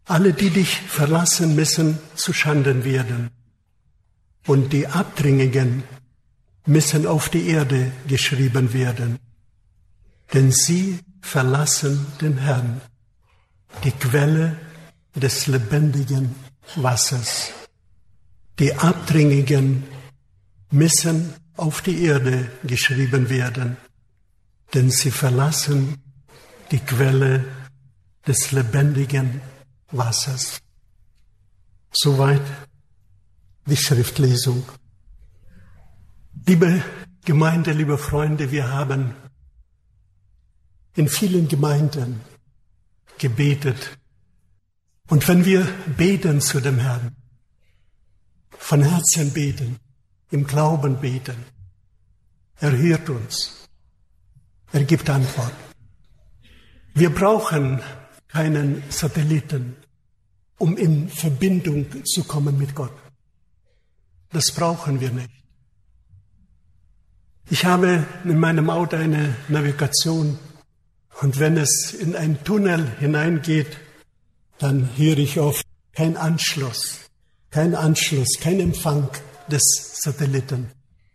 Alle, die dich verlassen, müssen zu Schanden werden. Und die Abtrünnigen müssen auf die Erde geschrieben werden. Denn sie verlassen den Herrn, die Quelle des lebendigen Wassers. Die Abtrünnigen müssen auf die Erde geschrieben werden, denn sie verlassen die Quelle des lebendigen Wassers. Soweit die Schriftlesung. Liebe Gemeinde, liebe Freunde, wir haben in vielen Gemeinden gebetet. Und wenn wir beten zu dem Herrn, von Herzen beten, im Glauben beten, er hört uns, er gibt Antwort. Wir brauchen keinen Satelliten, um in Verbindung zu kommen mit Gott. Das brauchen wir nicht. Ich habe in meinem Auto eine Navigation und wenn es in einen Tunnel hineingeht, dann höre ich oft kein Anschluss, kein Empfang des Satelliten.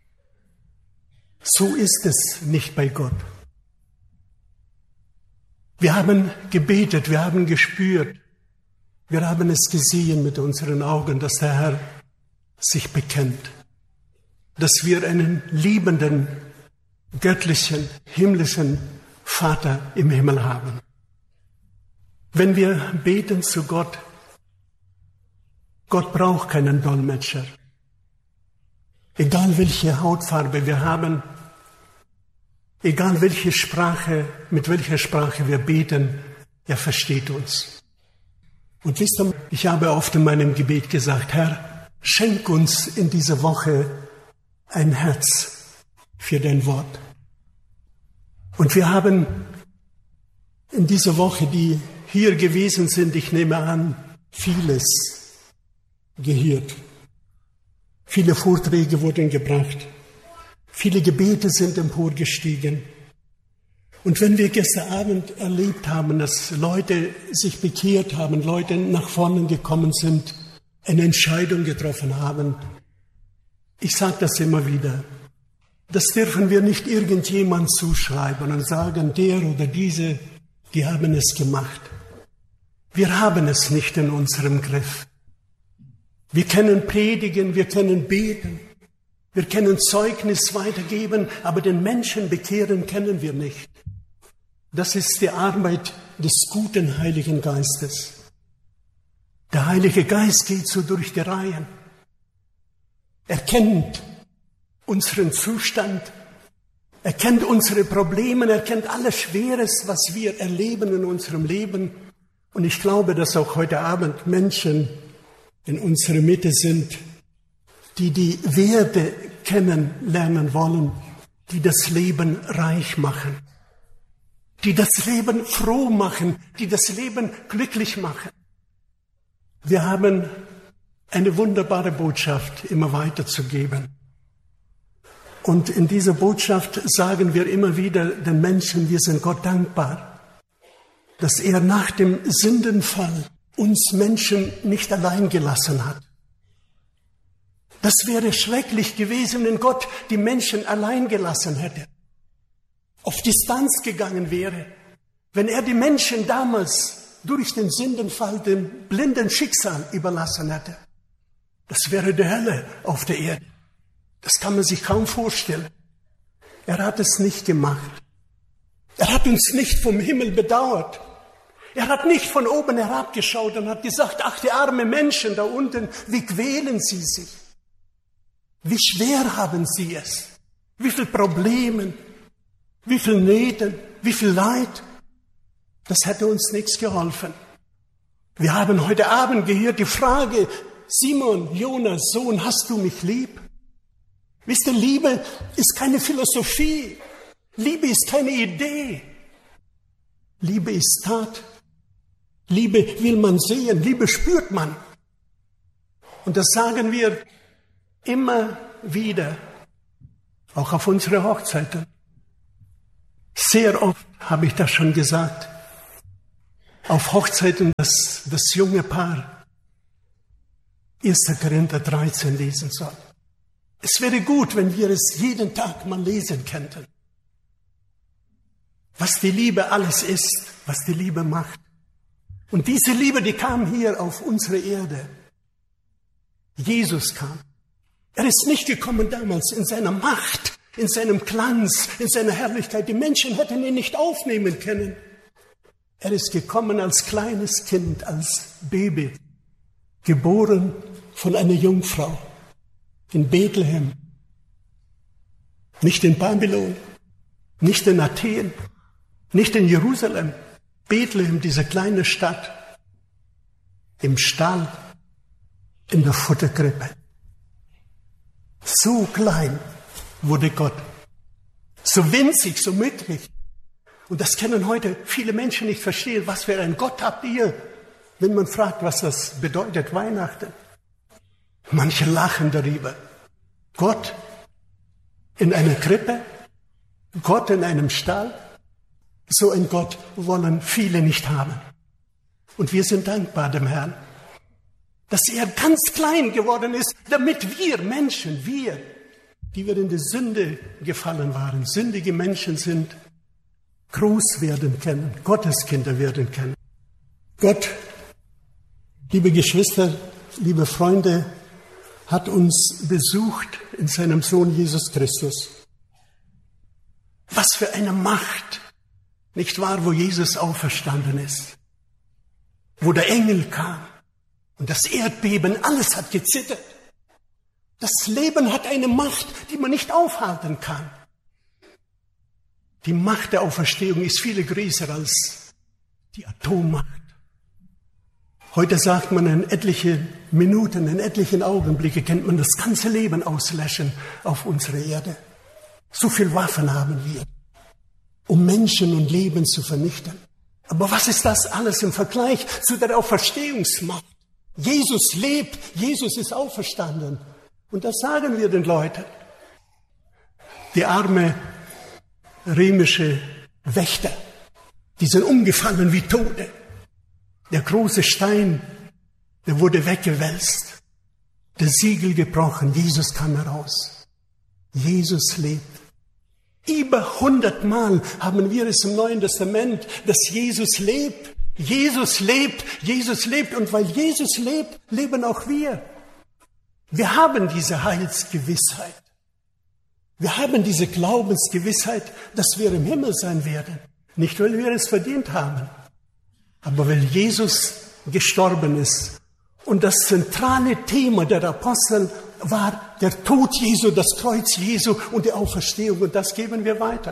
So ist es nicht bei Gott. Wir haben gebetet, wir haben gespürt, wir haben es gesehen mit unseren Augen, dass der Herr sich bekennt, dass wir einen liebenden, göttlichen, himmlischen Vater im Himmel haben. Wenn wir beten zu Gott, Gott braucht keinen Dolmetscher. Egal welche Hautfarbe wir haben, egal welche Sprache, mit welcher Sprache wir beten, er versteht uns. Und wisst ihr, ich habe oft in meinem Gebet gesagt, Herr, schenk uns in dieser Woche ein Herz für dein Wort. Und wir haben in dieser Woche, die hier gewesen sind, ich nehme an, vieles gehört. Viele Vorträge wurden gebracht. Viele Gebete sind emporgestiegen. Und wenn wir gestern Abend erlebt haben, dass Leute sich bekehrt haben, Leute nach vorne gekommen sind, eine Entscheidung getroffen haben, ich sage das immer wieder, das dürfen wir nicht irgendjemand zuschreiben und sagen, der oder diese, die haben es gemacht. Wir haben es nicht in unserem Griff. Wir können predigen, wir können beten, wir können Zeugnis weitergeben, aber den Menschen bekehren können wir nicht. Das ist die Arbeit des guten Heiligen Geistes. Der Heilige Geist geht so durch die Reihen. Er kennt unseren Zustand, er kennt unsere Probleme, er kennt alles Schweres, was wir erleben in unserem Leben. Und ich glaube, dass auch heute Abend Menschen in unserer Mitte sind, die die Werte kennenlernen wollen, die das Leben reich machen, die das Leben froh machen, die das Leben glücklich machen. Wir haben eine wunderbare Botschaft immer weiterzugeben. Und in dieser Botschaft sagen wir immer wieder den Menschen, wir sind Gott dankbar, dass er nach dem Sündenfall uns Menschen nicht allein gelassen hat. Das wäre schrecklich gewesen, wenn Gott die Menschen allein gelassen hätte, auf Distanz gegangen wäre, wenn er die Menschen damals durch den Sündenfall dem blinden Schicksal überlassen hätte. Das wäre die Hölle auf der Erde. Das kann man sich kaum vorstellen. Er hat es nicht gemacht. Er hat uns nicht vom Himmel bedauert. Er hat nicht von oben herabgeschaut und hat gesagt, ach, die armen Menschen da unten, wie quälen sie sich? Wie schwer haben sie es? Wie viele Probleme, wie viel Nöten, wie viel Leid? Das hätte uns nichts geholfen. Wir haben heute Abend gehört die Frage, Simon, Jonas Sohn, hast du mich lieb? Wisst ihr, Liebe ist keine Philosophie. Liebe ist keine Idee. Liebe ist Tat. Liebe will man sehen, Liebe spürt man. Und das sagen wir immer wieder, auch auf unsere Hochzeiten. Sehr oft habe ich das schon gesagt. auf Hochzeiten das junge Paar 1. Korinther 13 lesen soll. Es wäre gut, wenn wir es jeden Tag mal lesen könnten. Was die Liebe alles ist, was die Liebe macht. Und diese Liebe, die kam hier auf unsere Erde. Jesus kam. Er ist nicht gekommen damals in seiner Macht, in seinem Glanz, in seiner Herrlichkeit. Die Menschen hätten ihn nicht aufnehmen können. Er ist gekommen als kleines Kind, als Baby, geboren von einer Jungfrau in Bethlehem, nicht in Babylon, nicht in Athen, nicht in Jerusalem. Bethlehem, diese kleine Stadt, im Stall, in der Futterkrippe. So klein wurde Gott, so winzig, so mickrig. Und das können heute viele Menschen nicht verstehen. Was für ein Gott habt ihr, wenn man fragt, was das bedeutet, Weihnachten? Manche lachen darüber. Gott in einer Krippe, Gott in einem Stall. So ein Gott wollen viele nicht haben. Und wir sind dankbar dem Herrn, dass er ganz klein geworden ist, damit wir Menschen, die wir in die Sünde gefallen waren, sündige Menschen sind, groß werden können, Gotteskinder werden können. Gott, liebe Geschwister, liebe Freunde, hat uns besucht in seinem Sohn Jesus Christus. Was für eine Macht, nicht wahr, wo Jesus auferstanden ist, wo der Engel kam und das Erdbeben, alles hat gezittert. Das Leben hat eine Macht, die man nicht aufhalten kann. Die Macht der Auferstehung ist viel größer als die Atommacht. Heute sagt man, in etlichen Minuten, in etlichen Augenblicken kennt man das ganze Leben auslöschen auf unserer Erde. So viel Waffen haben wir, um Menschen und Leben zu vernichten. Aber was ist das alles im Vergleich zu der Auferstehungsmacht? Jesus lebt, Jesus ist auferstanden. Und das sagen wir den Leuten. Die arme römische Wächter, die sind umgefallen wie Tote. Der große Stein, der wurde weggewälzt. Der Siegel gebrochen, Jesus kam heraus. Jesus lebt. Über 100 Mal haben wir es im Neuen Testament, dass Jesus lebt. Jesus lebt, Jesus lebt. Und weil Jesus lebt, leben auch wir. Wir haben diese Heilsgewissheit. Wir haben diese Glaubensgewissheit, dass wir im Himmel sein werden. Nicht, weil wir es verdient haben, aber weil Jesus gestorben ist. Und das zentrale Thema der Apostel war der Tod Jesu, das Kreuz Jesu und die Auferstehung. Und das geben wir weiter.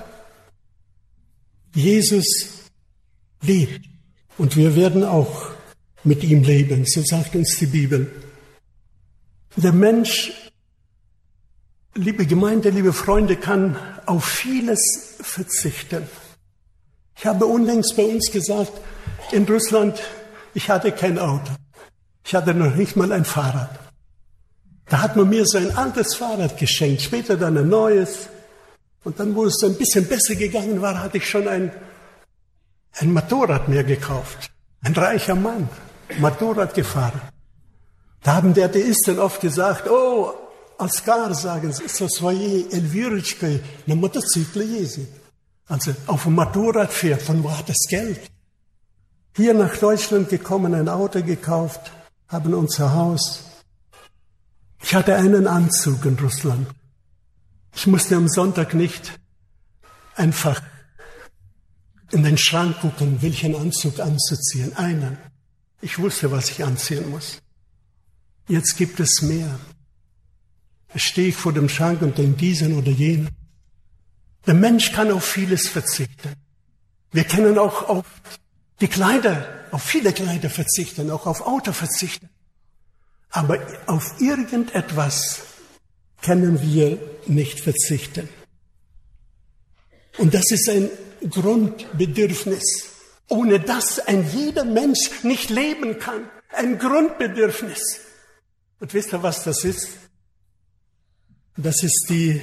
Jesus lebt. Und wir werden auch mit ihm leben. So sagt uns die Bibel. Der Mensch, liebe Gemeinde, liebe Freunde, kann auf vieles verzichten. Ich habe unlängst bei uns gesagt, in Russland, ich hatte kein Auto. Ich hatte noch nicht mal ein Fahrrad. Da hat man mir so ein altes Fahrrad geschenkt, später dann ein neues. Und dann, wo es ein bisschen besser gegangen war, hatte ich schon ein Motorrad mir gekauft. Ein reicher Mann, Motorrad gefahren. Da haben die Atheisten oft gesagt, oh, Oskar, sagen sie, so своей Elvирочкой на мотоцикле ездит. Also auf dem Motorrad fährt, von wo hat das Geld? Hier nach Deutschland gekommen, ein Auto gekauft, haben unser Haus. Ich hatte einen Anzug in Russland. Ich musste am Sonntag nicht einfach in den Schrank gucken, welchen Anzug anzuziehen. Einen. Ich wusste, was ich anziehen muss. Jetzt gibt es mehr. Da stehe ich vor dem Schrank und denke diesen oder jenen. Der Mensch kann auf vieles verzichten. Wir können auch auf die Kleider, auf viele Kleider verzichten, auch auf Auto verzichten. Aber auf irgendetwas können wir nicht verzichten. Und das ist ein Grundbedürfnis, ohne das ein jeder Mensch nicht leben kann. Ein Grundbedürfnis. Und wisst ihr, was das ist? Das ist die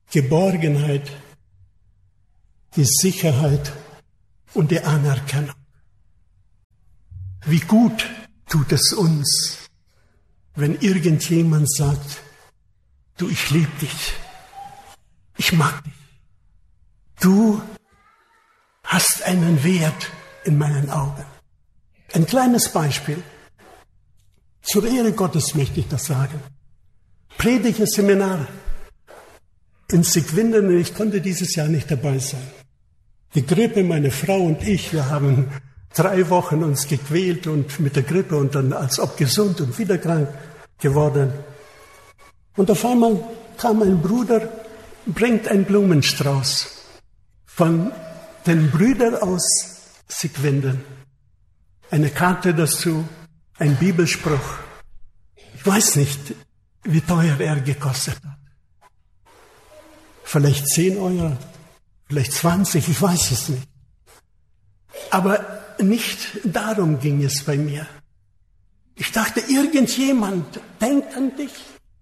Geborgenheit, die Sicherheit und die Anerkennung. Wie gut tut es uns, wenn irgendjemand sagt, du, ich liebe dich, ich mag dich, du hast einen Wert in meinen Augen. Ein kleines Beispiel. Zur Ehre Gottes möchte ich das sagen. Predigerseminar in Sigwinden, ich konnte dieses Jahr nicht dabei sein. Die Grippe, meine Frau und ich, wir haben 3 Wochen uns gequält und mit der Grippe und dann als ob gesund und wieder krank geworden. Und auf einmal kam ein Bruder, bringt einen Blumenstrauß von den Brüdern aus Sigwinden. Eine Karte dazu, ein Bibelspruch. Ich weiß nicht, wie teuer er gekostet hat. Vielleicht 10 Euro, vielleicht 20, ich weiß es nicht. Aber nicht darum ging es bei mir. Ich dachte, irgendjemand denkt an dich.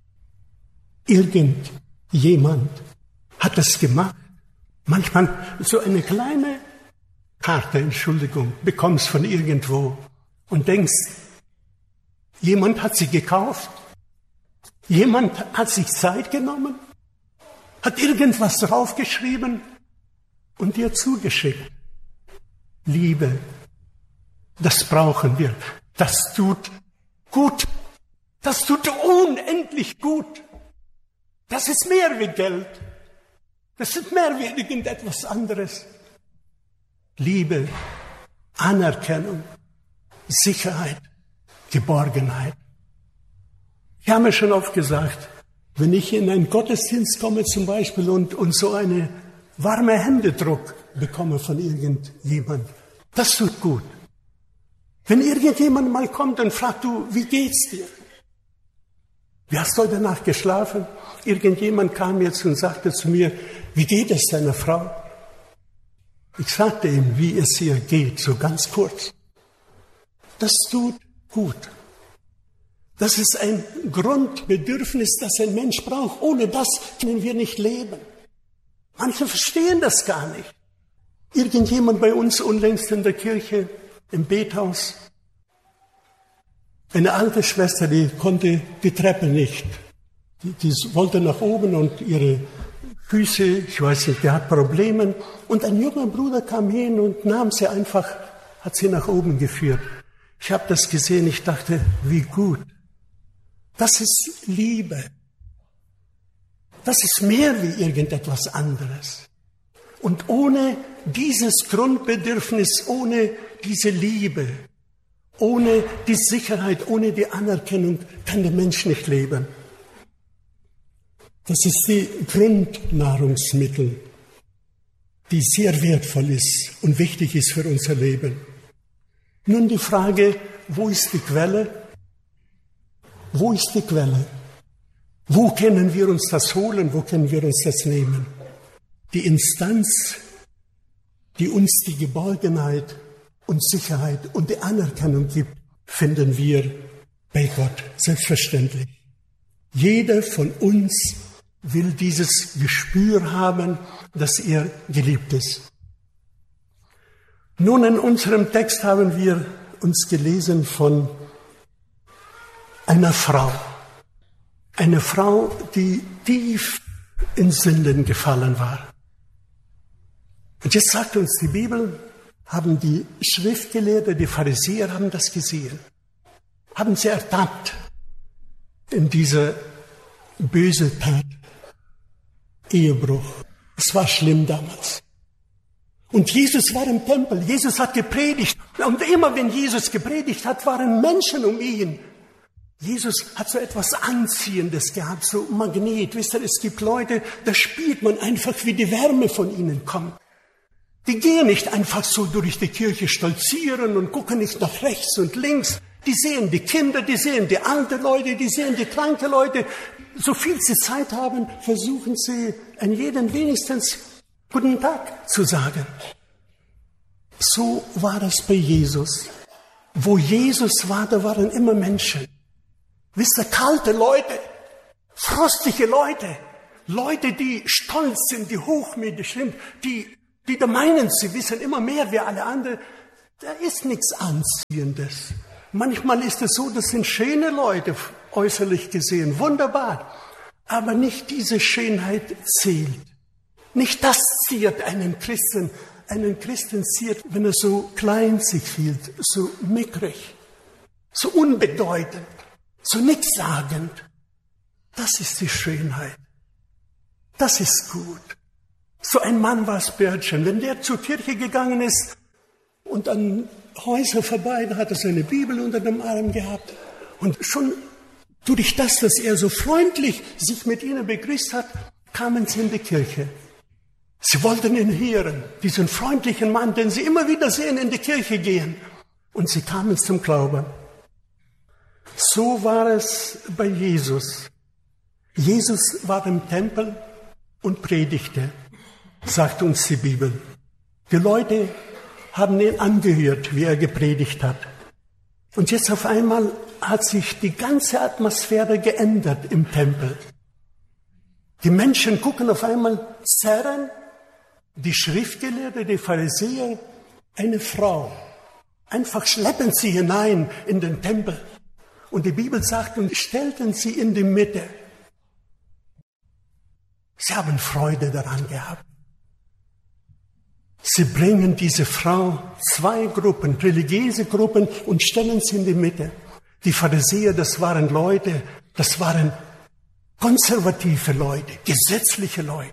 Irgendjemand hat es gemacht. Manchmal so eine kleine Karte, Entschuldigung, bekommst von irgendwo und denkst, jemand hat sie gekauft, jemand hat sich Zeit genommen, hat irgendwas draufgeschrieben und dir zugeschickt. Liebe, das brauchen wir. Das tut gut. Das tut unendlich gut. Das ist mehr wie Geld. Das ist mehr wie irgendetwas anderes. Liebe, Anerkennung, Sicherheit, Geborgenheit. Ich habe mir schon oft gesagt, wenn ich in einen Gottesdienst komme zum Beispiel und so eine warme Händedruck bekomme von irgendjemand, das tut gut. Wenn irgendjemand mal kommt und fragt, du, wie geht's dir? Wie hast du heute Nacht geschlafen? Irgendjemand kam jetzt und sagte zu mir, wie geht es deiner Frau? Ich sagte ihm, wie es ihr geht, so ganz kurz. Das tut gut. Das ist ein Grundbedürfnis, das ein Mensch braucht. Ohne das können wir nicht leben. Manche verstehen das gar nicht. Irgendjemand bei uns unlängst in der Kirche, im Bethaus, eine alte Schwester, die konnte die Treppe nicht. Die wollte nach oben und ihre Füße, ich weiß nicht, die hat Probleme. Und ein junger Bruder kam hin und nahm sie einfach, hat sie nach oben geführt. Ich habe das gesehen, ich dachte, wie gut. Das ist Liebe. Das ist mehr wie irgendetwas anderes. Und ohne dieses Grundbedürfnis, ohne diese Liebe, ohne die Sicherheit, ohne die Anerkennung kann der Mensch nicht leben. Das ist die Grundnahrungsmittel, die sehr wertvoll ist und wichtig ist für unser Leben. Nun die Frage, wo ist die Quelle? Wo ist die Quelle? Wo können wir uns das holen? Wo können wir uns das nehmen? Die Instanz, die uns die Geborgenheit und Sicherheit und die Anerkennung gibt, finden wir bei Gott, selbstverständlich. Jeder von uns will dieses Gespür haben, dass er geliebt ist. Nun, in unserem Text haben wir uns gelesen von einer Frau. Eine Frau, die tief in Sünden gefallen war. Und jetzt sagt uns die Bibel, haben die Schriftgelehrten, die Pharisäer haben das gesehen. Haben sie ertappt in dieser bösen Tat. Ehebruch. Es war schlimm damals. Und Jesus war im Tempel. Jesus hat gepredigt. Und immer wenn Jesus gepredigt hat, waren Menschen um ihn. Jesus hat so etwas Anziehendes gehabt, so Magnet. Wisst ihr, es gibt Leute, da spürt man einfach, wie die Wärme von ihnen kommt. Die gehen nicht einfach so durch die Kirche stolzieren und gucken nicht nach rechts und links. Die sehen die Kinder, die sehen die alten Leute, die sehen die kranken Leute. So viel sie Zeit haben, versuchen sie, an jeden wenigstens guten Tag zu sagen. So war es bei Jesus. Wo Jesus war, da waren immer Menschen. Wisst ihr, kalte Leute, frostige Leute, Leute, die stolz sind, die hochmütig sind, die da meinen, sie wissen immer mehr wie alle anderen. Da ist nichts Anziehendes. Manchmal ist es so, das sind schöne Leute, äußerlich gesehen, wunderbar. Aber nicht diese Schönheit zählt. Nicht das ziert einen Christen. Einen Christen ziert, wenn er so klein sich fühlt, so mickrig, so unbedeutend, so nichtssagend. Das ist die Schönheit. Das ist gut. So ein Mann war Spurgeon. Wenn der zur Kirche gegangen ist und an Häuser vorbei, da hat er seine Bibel unter dem Arm gehabt. Und schon durch das, dass er so freundlich sich mit ihnen begrüßt hat, kamen sie in die Kirche. Sie wollten ihn hören, diesen freundlichen Mann, den sie immer wieder sehen, in die Kirche gehen. Und sie kamen zum Glauben. So war es bei Jesus. Jesus war im Tempel und predigte, sagt uns die Bibel. Die Leute haben ihn angehört, wie er gepredigt hat. Und jetzt auf einmal hat sich die ganze Atmosphäre geändert im Tempel. Die Menschen gucken auf einmal zerren, die Schriftgelehrten, die Pharisäer, eine Frau. Einfach schleppen sie hinein in den Tempel. Und die Bibel sagt, und stellten sie in die Mitte. Sie haben Freude daran gehabt. Sie bringen diese Frau, 2 Gruppen, religiöse Gruppen, und stellen sie in die Mitte. Die Pharisäer, das waren Leute, das waren konservative Leute, gesetzliche Leute.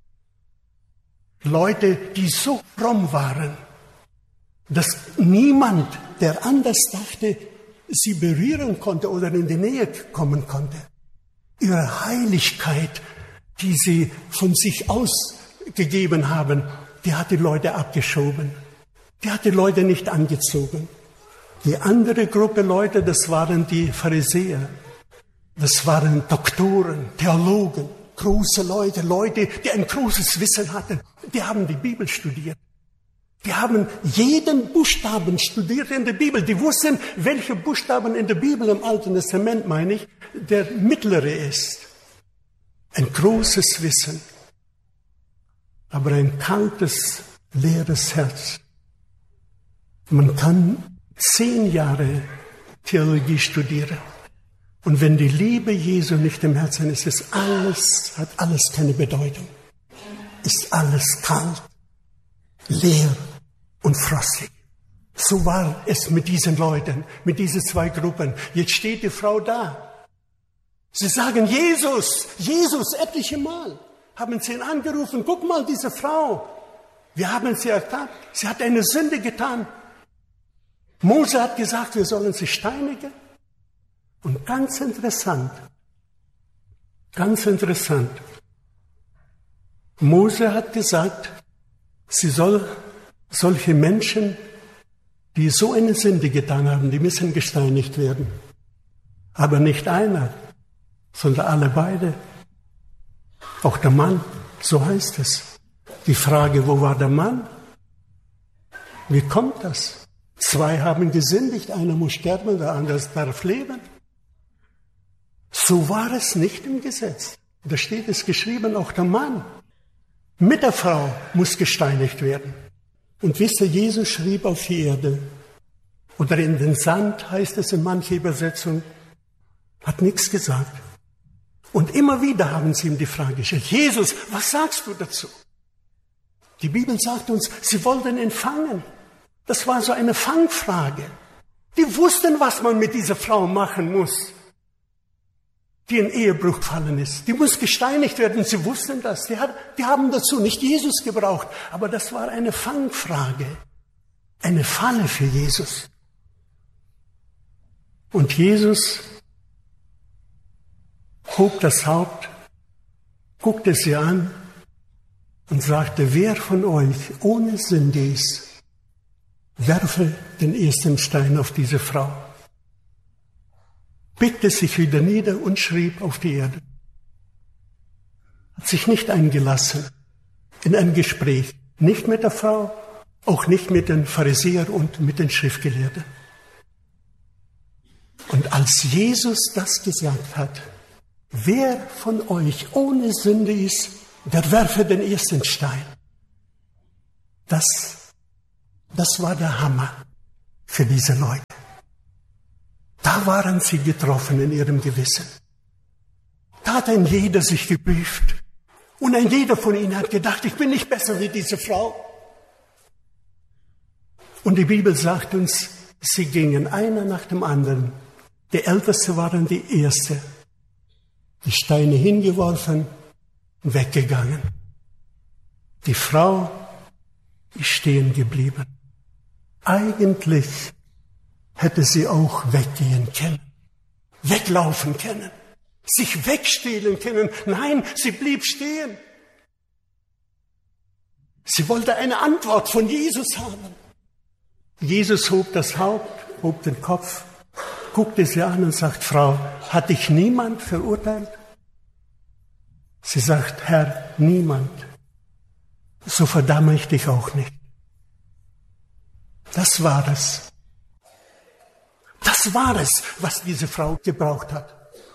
Leute, die so fromm waren, dass niemand, der anders dachte, sie berühren konnte oder in die Nähe kommen konnte. Ihre Heiligkeit, die sie von sich ausgegeben haben, die hat die Leute abgeschoben. Die hat die Leute nicht angezogen. Die andere Gruppe Leute, das waren die Pharisäer. Das waren Doktoren, Theologen, große Leute, Leute, die ein großes Wissen hatten. Die haben die Bibel studiert. Die haben jeden Buchstaben studiert in der Bibel. Die wussten, welche Buchstaben in der Bibel, im Alten Testament meine ich, der mittlere ist. Ein großes Wissen, aber ein kaltes, leeres Herz. Man kann 10 Jahre Theologie studieren. Und wenn die Liebe Jesu nicht im Herzen ist, hat alles keine Bedeutung. Ist alles kalt, leer und frostig. So war es mit diesen Leuten, mit diesen 2 Gruppen. Jetzt steht die Frau da. Sie sagen, Jesus, etliche Mal haben sie ihn angerufen. Guck mal, diese Frau. Wir haben sie ertappt. Sie hat eine Sünde getan. Mose hat gesagt, wir sollen sie steinigen. Und ganz interessant. Mose hat gesagt, sie soll solche Menschen, die so eine Sünde getan haben, die müssen gesteinigt werden. Aber nicht einer, sondern alle beide. Auch der Mann, so heißt es. Die Frage, wo war der Mann? Wie kommt das? 2 haben gesündigt, einer muss sterben, der andere darf leben. So war es nicht im Gesetz. Da steht es geschrieben, auch der Mann mit der Frau muss gesteinigt werden. Und wisst ihr, Jesus schrieb auf die Erde oder in den Sand, heißt es in mancher Übersetzung, hat nichts gesagt. Und immer wieder haben sie ihm die Frage gestellt, Jesus, was sagst du dazu? Die Bibel sagt uns, sie wollten ihn fangen. Das war so eine Fangfrage. Die wussten, was man mit dieser Frau machen muss, die in Ehebruch gefallen ist. Die muss gesteinigt werden, sie wussten das. Die haben dazu nicht Jesus gebraucht, aber das war eine Fangfrage, eine Falle für Jesus. Und Jesus hob das Haupt, guckte sie an und sagte, wer von euch ohne Sünde ist, werfe den ersten Stein auf diese Frau. Beugte sich wieder nieder und schrieb auf die Erde. Hat sich nicht eingelassen in ein Gespräch, nicht mit der Frau, auch nicht mit den Pharisäern und mit den Schriftgelehrten. Und als Jesus das gesagt hat, wer von euch ohne Sünde ist, der werfe den ersten Stein. Das war der Hammer. für diese Leute. Da waren sie getroffen in ihrem Gewissen. Da hat ein jeder sich geprüft. Und ein jeder von ihnen hat gedacht, ich bin nicht besser wie diese Frau. Und die Bibel sagt uns, sie gingen einer nach dem anderen. Die Älteste waren die Erste. Die Steine hingeworfen und weggegangen. Die Frau ist stehen geblieben. Eigentlich hätte sie auch weggehen können, weglaufen können, sich wegstehlen können. Nein, sie blieb stehen. Sie wollte eine Antwort von Jesus haben. Jesus hob das Haupt, hob den Kopf, guckte sie an und sagt, Frau, hat dich niemand verurteilt? Sie sagt, Herr, niemand. So verdamme ich dich auch nicht. Das war es. Das war es, was diese Frau gebraucht hat.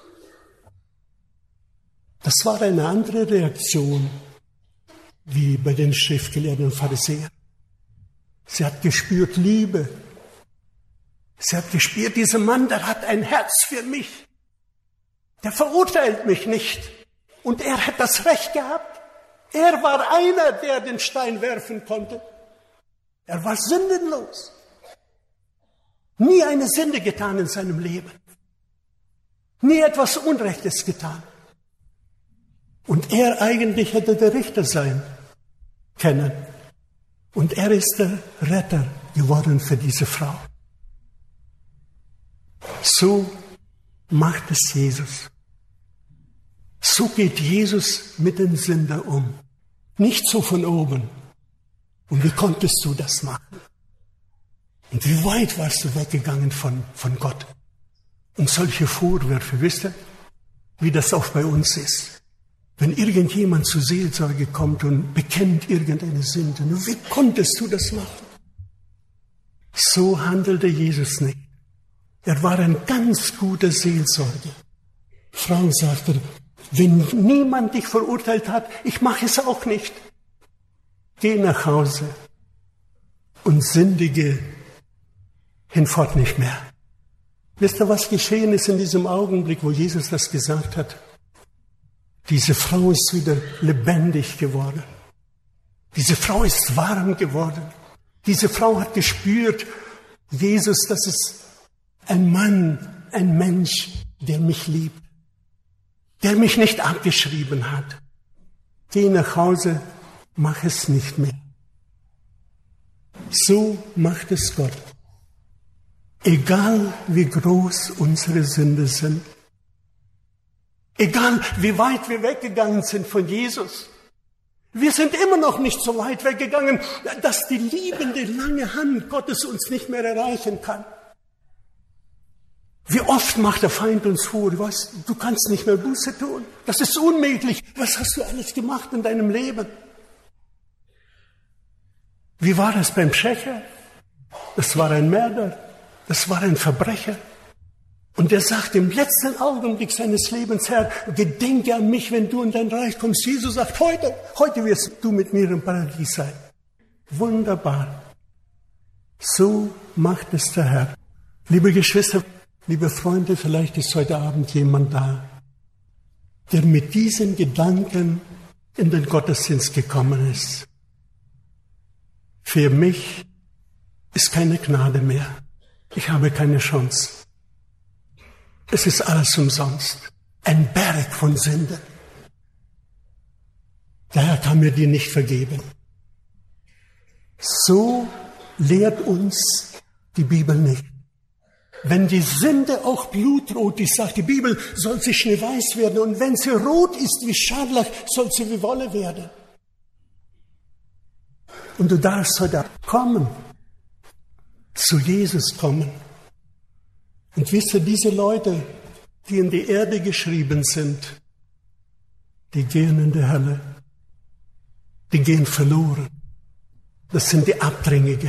Das war eine andere Reaktion, wie bei den Schriftgelehrten und Pharisäern. Sie hat gespürt Liebe. Sie hat gespürt, dieser Mann, der hat ein Herz für mich. Der verurteilt mich nicht. Und er hat das Recht gehabt. Er war einer, der den Stein werfen konnte. Er war sündenlos. Nie eine Sünde getan in seinem Leben. Nie etwas Unrechtes getan. Und er eigentlich hätte der Richter sein können. Und er ist der Retter geworden für diese Frau. So macht es Jesus. So geht Jesus mit den Sündern um. Nicht so von oben. Und wie konntest du das machen? Und wie weit warst du weggegangen von Gott? Und solche Vorwürfe, wisst ihr, wie das auch bei uns ist. Wenn irgendjemand zur Seelsorge kommt und bekennt irgendeine Sünde, wie konntest du das machen? So handelte Jesus nicht. Er war ein ganz guter Seelsorger. Frau sagte, wenn niemand dich verurteilt hat, ich mache es auch nicht. Geh nach Hause und sündige hinfort nicht mehr. Wisst ihr, was geschehen ist in diesem Augenblick, wo Jesus das gesagt hat? Diese Frau ist wieder lebendig geworden. Diese Frau ist warm geworden. Diese Frau hat gespürt, Jesus, das ist ein Mann, ein Mensch, der mich liebt, der mich nicht abgeschrieben hat. Geh nach Hause, mach es nicht mehr. So macht es Gott. Egal wie groß unsere Sünde sind, egal wie weit wir weggegangen sind von Jesus, wir sind immer noch nicht so weit weggegangen, dass die liebende lange Hand Gottes uns nicht mehr erreichen kann. Wie oft macht der Feind uns vor, du kannst nicht mehr Buße tun, das ist unmöglich, was hast du alles gemacht in deinem Leben? Wie war das beim Schächer? Das war ein Mörder, das war ein Verbrecher. Und er sagt im letzten Augenblick seines Lebens, Herr, gedenke an mich, wenn du in dein Reich kommst. Jesus sagt, heute wirst du mit mir im Paradies sein. Wunderbar. So macht es der Herr. Liebe Geschwister, liebe Freunde, vielleicht ist heute Abend jemand da, der mit diesen Gedanken in den Gottesdienst gekommen ist. Für mich ist keine Gnade mehr. Ich habe keine Chance. Es ist alles umsonst. Ein Berg von Sünden. Der Herr kann mir die nicht vergeben. So lehrt uns die Bibel nicht. Wenn die Sünde auch blutrot ist, sagt die Bibel, soll sie schneeweiß werden. Und wenn sie rot ist wie Scharlach, soll sie wie Wolle werden. Und du darfst heute kommen, zu Jesus kommen. Und wisst ihr, diese Leute, die in die Erde geschrieben sind, die gehen in die Hölle. Die gehen verloren. Das sind die Abtrünnigen.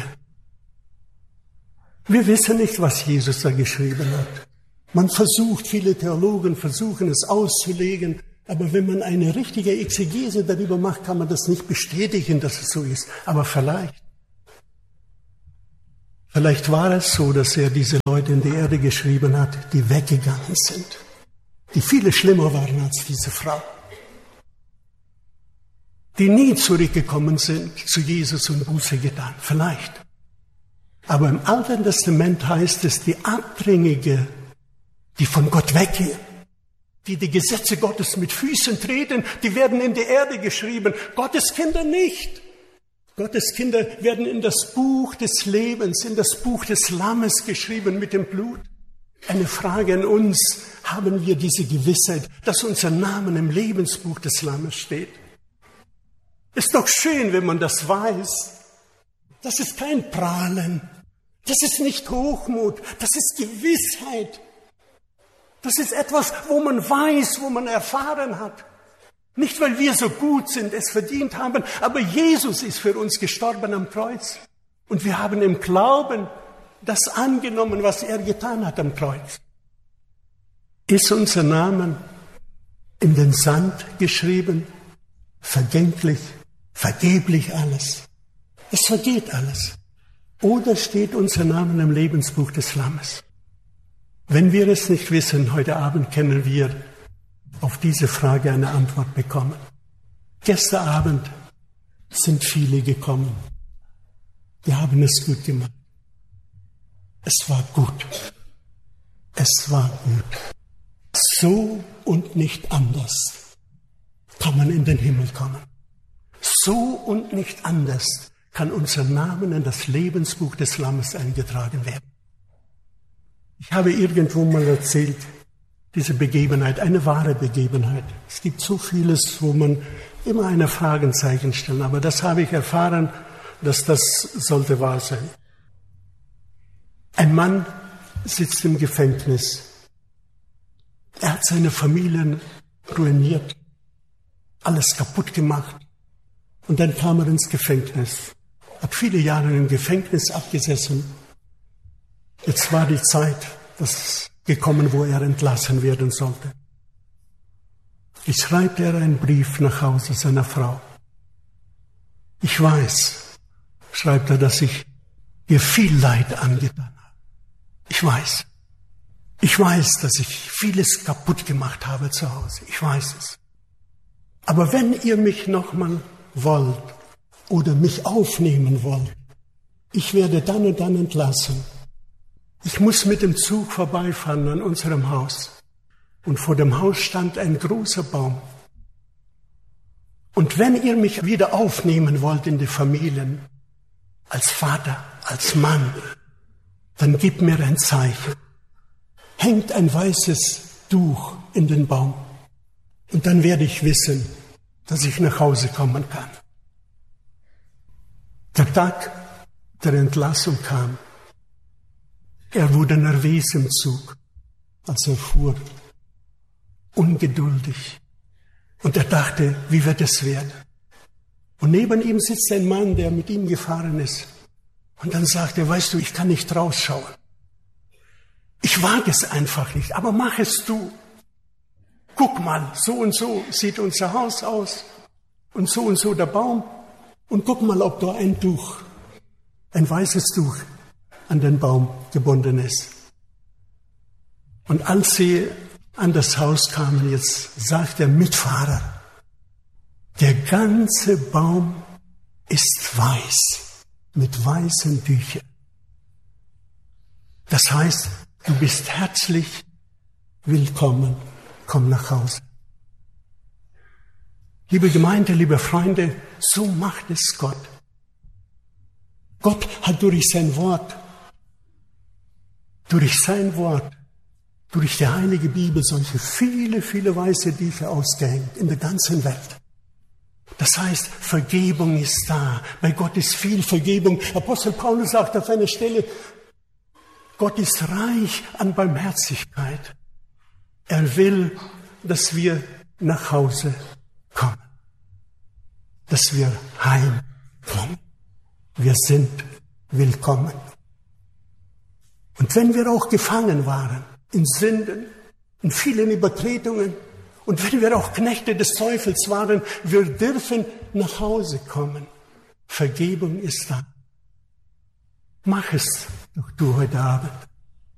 Wir wissen nicht, was Jesus da geschrieben hat. Man versucht, viele Theologen versuchen es auszulegen, aber wenn man eine richtige Exegese darüber macht, kann man das nicht bestätigen, dass es so ist. Aber vielleicht Vielleicht war es so, dass er diese Leute in die Erde geschrieben hat, die weggegangen sind, die viele schlimmer waren als diese Frau, die nie zurückgekommen sind zu Jesus und Buße getan. Vielleicht. Aber im Alten Testament heißt es, die Abtrünnige, die von Gott weggehen, die die Gesetze Gottes mit Füßen treten, die werden in die Erde geschrieben. Gottes Kinder nicht. Gottes Kinder werden in das Buch des Lebens, in das Buch des Lammes geschrieben mit dem Blut. Eine Frage an uns, haben wir diese Gewissheit, dass unser Name im Lebensbuch des Lammes steht? Ist doch schön, wenn man das weiß. Das ist kein Prahlen, das ist nicht Hochmut, das ist Gewissheit. Das ist etwas, wo man weiß, wo man erfahren hat. Nicht, weil wir so gut sind, es verdient haben, aber Jesus ist für uns gestorben am Kreuz. Und wir haben im Glauben das angenommen, was er getan hat am Kreuz. Ist unser Name in den Sand geschrieben? Vergänglich, vergeblich alles. Es vergeht alles. Oder steht unser Name im Lebensbuch des Lammes? Wenn wir es nicht wissen, heute Abend können wir auf diese Frage eine Antwort bekommen. Gestern Abend sind viele gekommen. Wir haben es gut gemacht. Es war gut. Es war gut. So und nicht anders kann man in den Himmel kommen. So und nicht anders kann unser Name in das Lebensbuch des Lammes eingetragen werden. Ich habe irgendwo mal erzählt, diese Begebenheit, eine wahre Begebenheit. Es gibt so vieles, wo man immer ein Fragezeichen stellt, aber das habe ich erfahren, dass das sollte wahr sein. Ein Mann sitzt im Gefängnis. Er hat seine Familie ruiniert, alles kaputt gemacht. Und dann kam er ins Gefängnis, hat viele Jahre im Gefängnis abgesessen. Jetzt war die Zeit, dass gekommen, wo er entlassen werden sollte. Ich schreibe er einen Brief nach Hause seiner Frau. Ich weiß, schreibt er, dass ich ihr viel Leid angetan habe. Ich weiß. Ich weiß, dass ich vieles kaputt gemacht habe zu Hause. Ich weiß es. Aber wenn ihr mich nochmal wollt oder mich aufnehmen wollt, ich werde dann und dann entlassen. Ich muss mit dem Zug vorbeifahren an unserem Haus. Und vor dem Haus stand ein großer Baum. Und wenn ihr mich wieder aufnehmen wollt in die Familien, als Vater, als Mann, dann gebt mir ein Zeichen. Hängt ein weißes Tuch in den Baum. Und dann werde ich wissen, dass ich nach Hause kommen kann. Der Tag der Entlassung kam. Er wurde nervös im Zug, als er fuhr, ungeduldig. Und er dachte, wie wird es werden? Und neben ihm sitzt ein Mann, der mit ihm gefahren ist. Und dann sagt er, weißt du, ich kann nicht rausschauen. Ich wage es einfach nicht, aber mach es du. Guck mal, so und so sieht unser Haus aus und so der Baum. Und guck mal, ob da ein Tuch, ein weißes Tuch an den Baum gebunden ist. Und als sie an das Haus kamen, jetzt sagt der Mitfahrer, der ganze Baum ist weiß, mit weißen Tüchern. Das heißt, du bist herzlich willkommen, komm nach Hause. Liebe Gemeinde, liebe Freunde, so macht es Gott. Gott hat durch sein Wort, durch die Heilige Bibel solche viele, viele weiße Tücher ausgehängt in der ganzen Welt. Das heißt, Vergebung ist da. Bei Gott ist viel Vergebung. Apostel Paulus sagt auf einer Stelle, Gott ist reich an Barmherzigkeit. Er will, dass wir nach Hause kommen. Dass wir heimkommen. Wir sind willkommen. Und wenn wir auch gefangen waren in Sünden, in vielen Übertretungen, und wenn wir auch Knechte des Teufels waren, wir dürfen nach Hause kommen. Vergebung ist da. Mach es Doch du heute Abend.